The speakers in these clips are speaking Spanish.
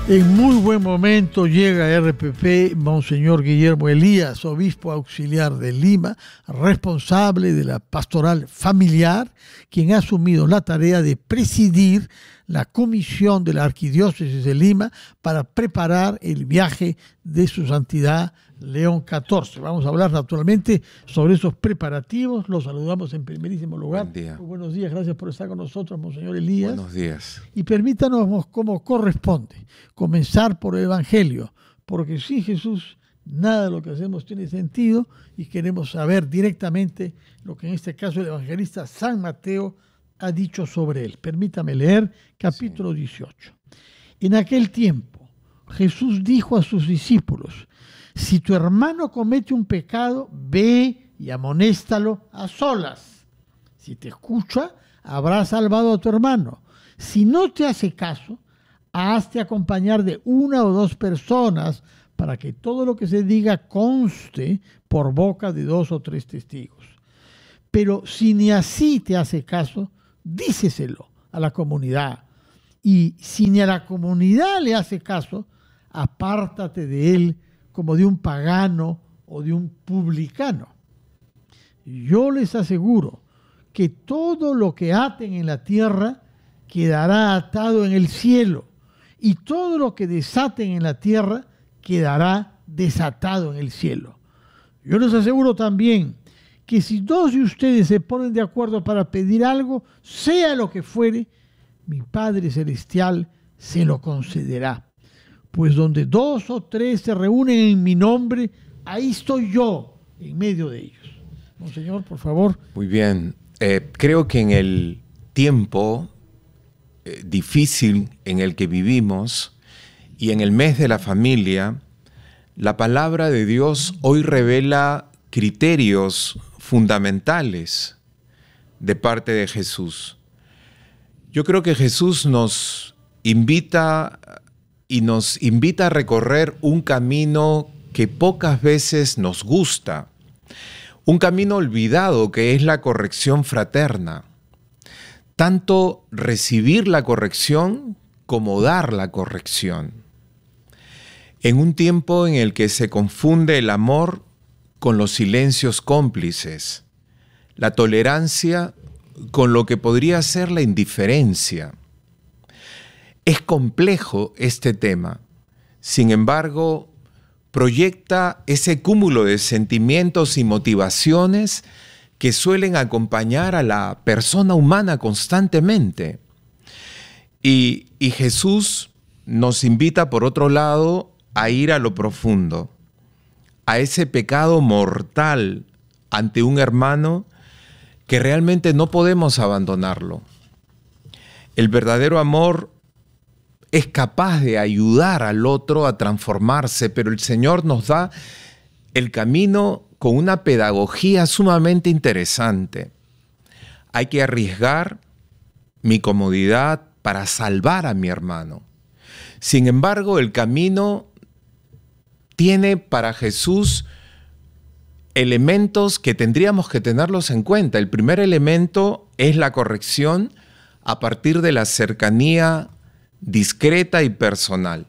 En muy buen momento llega a RPP Monseñor Guillermo Elías, obispo auxiliar de Lima, responsable de la pastoral familiar, quien ha asumido la tarea de presidir la comisión de la Arquidiócesis de Lima para preparar el viaje de su santidad León XIV. Vamos a hablar naturalmente sobre esos preparativos. Los saludamos en primerísimo lugar. Buen día. Muy buenos días, gracias por estar con nosotros, Monseñor Elías. Buenos días. Y permítanos, como corresponde, comenzar por el Evangelio, porque sin Jesús nada de lo que hacemos tiene sentido y queremos saber directamente lo que en este caso el evangelista San Mateo ha dicho sobre él. Permítame leer capítulo 18. En aquel tiempo Jesús dijo a sus discípulos: si tu hermano comete un pecado, ve y amonéstalo a solas. Si te escucha, habrás salvado a tu hermano. Si no te hace caso, hazte acompañar de una o dos personas para que todo lo que se diga conste por boca de 2 o 3 testigos. Pero si ni así te hace caso, díceselo a la comunidad. Y si ni a la comunidad le hace caso, apártate de él como de un pagano o de un publicano. Yo les aseguro que todo lo que aten en la tierra quedará atado en el cielo, y todo lo que desaten en la tierra quedará desatado en el cielo. Yo les aseguro también que si 2 de ustedes se ponen de acuerdo para pedir algo, sea lo que fuere, mi Padre Celestial se lo concederá. Pues donde 2 o 3 se reúnen en mi nombre, ahí estoy yo en medio de ellos. Monseñor, por favor. Muy bien. Creo que en el tiempo difícil en el que vivimos y en el mes de la familia, la palabra de Dios hoy revela criterios fundamentales de parte de Jesús. Yo creo que Jesús nos invita a recorrer un camino que pocas veces nos gusta, un camino olvidado que es la corrección fraterna. Tanto recibir la corrección como dar la corrección. En un tiempo en el que se confunde el amor con los silencios cómplices, la tolerancia con lo que podría ser la indiferencia. Es complejo este tema, sin embargo, proyecta ese cúmulo de sentimientos y motivaciones que suelen acompañar a la persona humana constantemente. Y Jesús nos invita, por otro lado, a ir a lo profundo, a ese pecado mortal ante un hermano que realmente no podemos abandonarlo. El verdadero amor es capaz de ayudar al otro a transformarse, pero el Señor nos da el camino con una pedagogía sumamente interesante. Hay que arriesgar mi comodidad para salvar a mi hermano. Sin embargo, el camino tiene para Jesús elementos que tendríamos que tenerlos en cuenta. El primer elemento es la corrección a partir de la cercanía discreta y personal.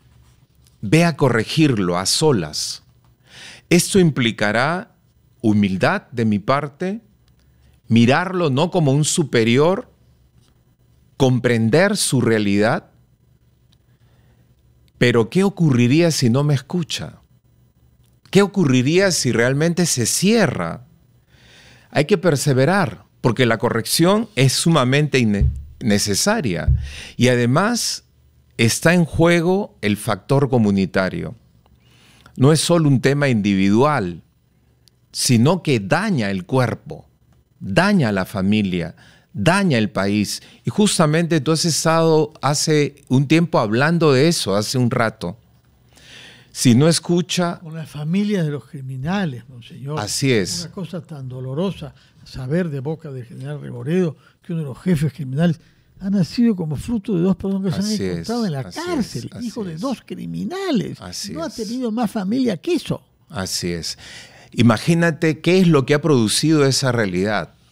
Ve a corregirlo a solas. Esto implicará humildad de mi parte, mirarlo no como un superior, comprender su realidad. Pero ¿qué ocurriría si no me escucha? ¿Qué ocurriría si realmente se cierra? Hay que perseverar, porque la corrección es sumamente necesaria. Y además está en juego el factor comunitario. No es solo un tema individual, sino que daña el cuerpo, daña a la familia, daña el país. Y justamente tú has estado hace un tiempo hablando de eso, hace un rato. Si no escucha... Con las familias de los criminales, Monseñor. Así es. Una cosa tan dolorosa, saber de boca del general Reboredo que uno de los jefes criminales ha nacido como fruto de 2 personas que se han encontrado en la cárcel, hijo de 2 criminales. No ha tenido más familia que eso. Así es. Imagínate qué es lo que ha producido esa realidad.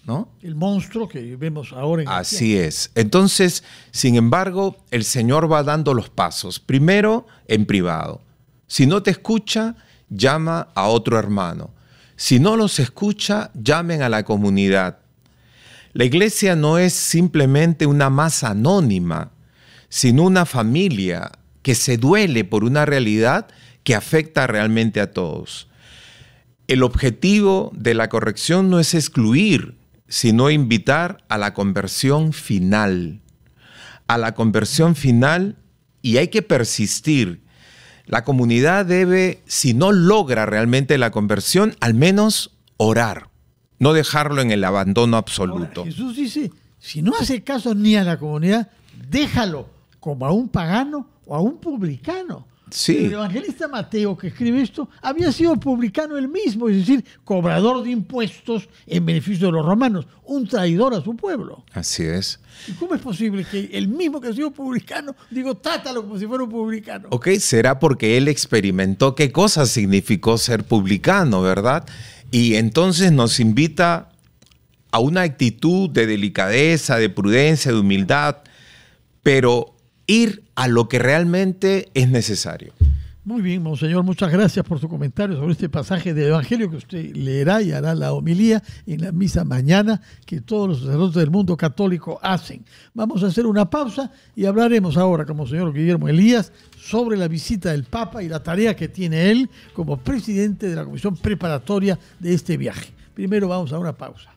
¿no? El monstruo que vemos ahora en Así es. Entonces, sin embargo, el Señor va dando los pasos. Primero, en privado. Si no te escucha, llama a otro hermano. Si no los escucha, llamen a la comunidad. La iglesia no es simplemente una masa anónima, sino una familia que se duele por una realidad que afecta realmente a todos. El objetivo de la corrección no es excluir, sino invitar a la conversión final. A la conversión final, y hay que persistir. La comunidad debe, si no logra realmente la conversión, al menos orar. No dejarlo en el abandono absoluto. Ahora, Jesús dice, si no hace caso ni a la comunidad, déjalo como a un pagano o a un publicano. Sí. El evangelista Mateo, que escribe esto, había sido publicano él mismo, es decir, cobrador de impuestos en beneficio de los romanos, un traidor a su pueblo. Así es. ¿Y cómo es posible que el mismo que ha sido publicano, trátalo como si fuera un publicano? Ok, será porque él experimentó qué cosa significó ser publicano, ¿verdad? Y entonces nos invita a una actitud de delicadeza, de prudencia, de humildad, pero ir a lo que realmente es necesario. Muy bien, monseñor, muchas gracias por su comentario sobre este pasaje del Evangelio que usted leerá y hará la homilía en la misa mañana que todos los sacerdotes del mundo católico hacen. Vamos a hacer una pausa y hablaremos ahora con monseñor Guillermo Elías sobre la visita del Papa y la tarea que tiene él como presidente de la comisión preparatoria de este viaje. Primero vamos a una pausa.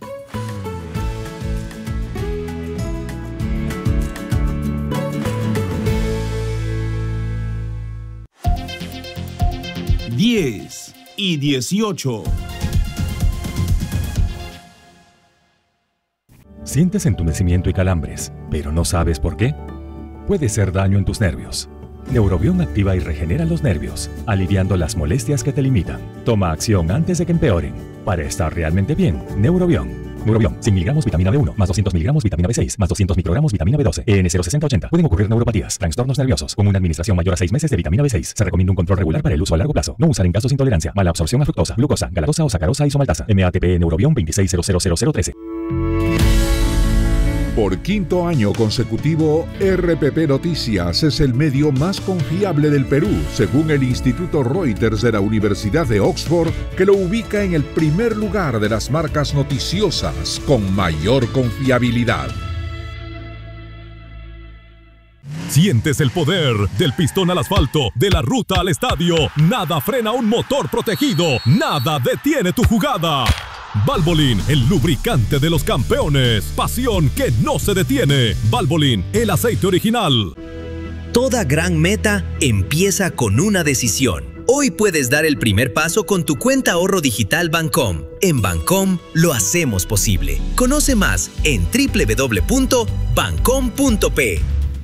Diez y 18. Sientes entumecimiento y calambres, pero no sabes por qué. Puede ser daño en tus nervios. Neurobión activa y regenera los nervios, aliviando las molestias que te limitan. Toma acción antes de que empeoren. Para estar realmente bien, Neurobión. Neurobión, 100 miligramos vitamina B1, más 200 miligramos vitamina B6, más 200 microgramos vitamina B12, EN06080. Pueden ocurrir neuropatías, trastornos nerviosos, con una administración mayor a 6 meses de vitamina B6. Se recomienda un control regular para el uso a largo plazo. No usar en casos de intolerancia, mala absorción a fructosa, glucosa, galactosa o sacarosa isomaltasa. MATP Neurobión 26000013. Por quinto año consecutivo, RPP Noticias es el medio más confiable del Perú, según el Instituto Reuters de la Universidad de Oxford, que lo ubica en el primer lugar de las marcas noticiosas con mayor confiabilidad. Sientes el poder del pistón al asfalto, de la ruta al estadio. Nada frena un motor protegido, nada detiene tu jugada. Valvoline, el lubricante de los campeones. Pasión que no se detiene. Valvoline, el aceite original. Toda gran meta empieza con una decisión. Hoy puedes dar el primer paso con tu cuenta ahorro digital Bancom. En Bancom lo hacemos posible. Conoce más en www.bancom.p.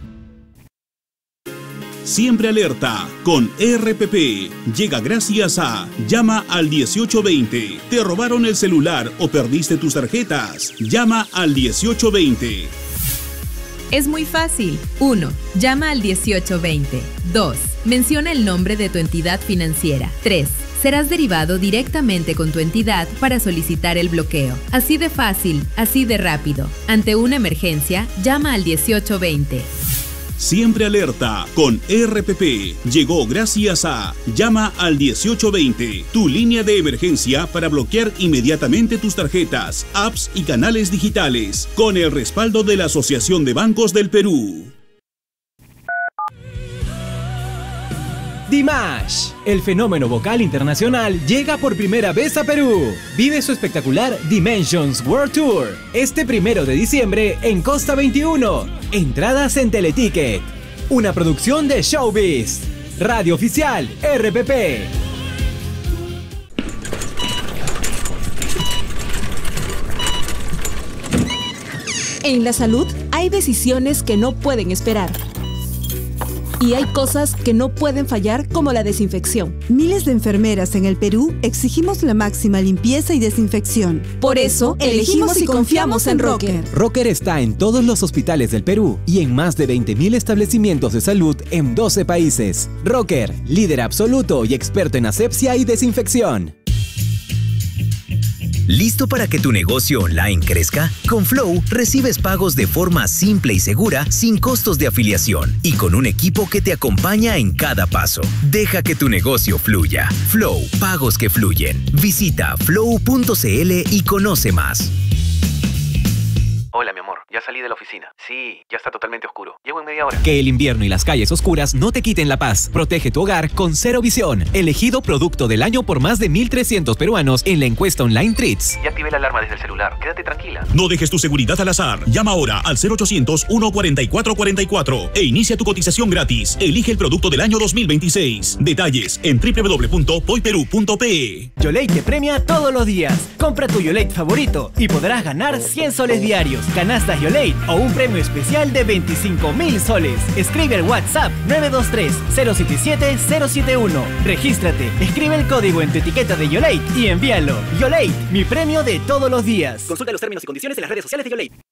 Siempre alerta con RPP. Llega gracias a Llama al 1820. ¿Te robaron el celular o perdiste tus tarjetas? Llama al 1820. Es muy fácil. 1. Llama al 1820. 2. Menciona el nombre de tu entidad financiera. 3. Serás derivado directamente con tu entidad para solicitar el bloqueo. Así de fácil, así de rápido. Ante una emergencia, llama al 1820. Siempre alerta con RPP. Llegó gracias a Llama al 1820, tu línea de emergencia para bloquear inmediatamente tus tarjetas, apps y canales digitales, con el respaldo de la Asociación de Bancos del Perú. Dimash, el fenómeno vocal internacional, llega por primera vez a Perú. Vive su espectacular Dimensions World Tour este 1 de diciembre en Costa 21. Entradas en Teleticket. Una producción de Showbiz. Radio oficial RPP. En la salud hay decisiones que no pueden esperar. Y hay cosas que no pueden fallar, como la desinfección. Miles de enfermeras en el Perú exigimos la máxima limpieza y desinfección. Por eso, elegimos y confiamos en Rocker. Rocker está en todos los hospitales del Perú y en más de 20.000 establecimientos de salud en 12 países. Rocker, líder absoluto y experto en asepsia y desinfección. ¿Listo para que tu negocio online crezca? Con Flow recibes pagos de forma simple y segura, sin costos de afiliación y con un equipo que te acompaña en cada paso. Deja que tu negocio fluya. Flow, pagos que fluyen. Visita flow.cl y conoce más. Hola, mi amor. Ya salí de la oficina. Sí, ya está totalmente oscuro. Llego en media hora. Que el invierno y las calles oscuras no te quiten la paz. Protege tu hogar con Cero Visión. Elegido producto del año por más de 1.300 peruanos en la encuesta online Treats. Ya activé la alarma desde el celular. Quédate tranquila. No dejes tu seguridad al azar. Llama ahora al 0800-144-44 e inicia tu cotización gratis. Elige el producto del año 2026. Detalles en www.poiperú.pe. Yolate te premia todos los días. Compra tu Yolate favorito y podrás ganar 100 soles diarios, canastas Yolate o un premio especial de 25.000 soles. Escribe al WhatsApp 923-077-071. Regístrate, escribe el código en tu etiqueta de Yolate y envíalo. Yolate, mi premio de todos los días. Consulta los términos y condiciones en las redes sociales de Yolate.